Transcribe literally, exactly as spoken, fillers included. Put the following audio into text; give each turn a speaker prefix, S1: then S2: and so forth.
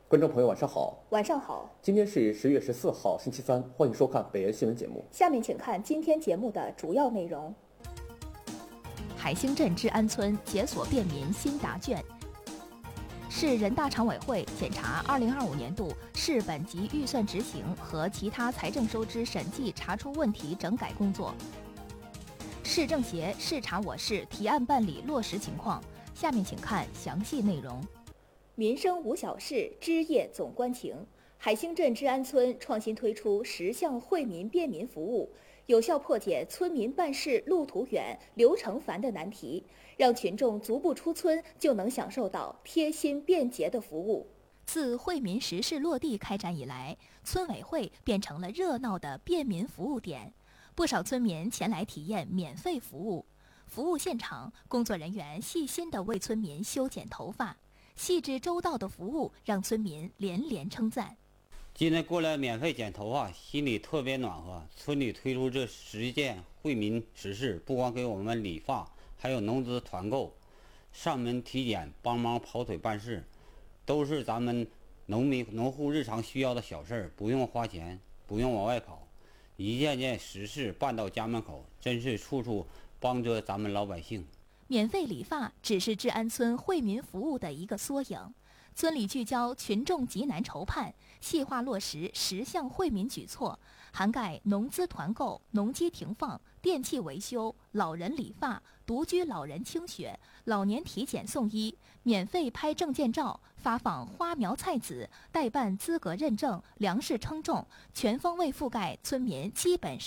S1: 观众朋友，晚上好。
S2: 晚上好。
S1: 今天是十月十四号，星期三，欢迎收看北安新闻节目。
S2: 下面请看今天节目的主要内容。
S3: 海兴镇治安村解锁便民新答卷。市人大常委会检查二零二五年度市本级预算执行和其他财政收支审计查出问题整改工作。市政协视察我市提案办理落实情况，下面请看详细内容。
S2: 民生无小事，枝叶总关情。海兴镇治安村创新推出十项惠民便民服务，有效破解村民办事路途远、流程繁的难题，让群众足不出村就能享受到贴心便捷的服务。
S3: 自惠民实事落地开展以来，村委会变成了热闹的便民服务点，不少村民前来体验免费服务。服务现场，工作人员细心地为村民修剪头发，细致周到的服务让村民连连称赞。
S4: 今天过来免费剪头发，心里特别暖和。村里推出这十件惠民实事，不光给我们理发，还有农资团购、上门体检、帮忙跑腿办事，都是咱们农民农户日常需要的小事，不用花钱，不用往外跑，一件件实事办到家门口，真是处处帮着咱们老百姓。
S3: 免费理发只是治安村惠民服务的一个缩影。村里聚焦群众急难愁盼，细化落实十项惠民举措，涵盖农资团购、农机停放、电器维修、老人理发、独居老人清血、老年体检送医、免费拍证件照、发放花苗菜籽、代办资格认证、粮食称重，全方位覆盖村民基本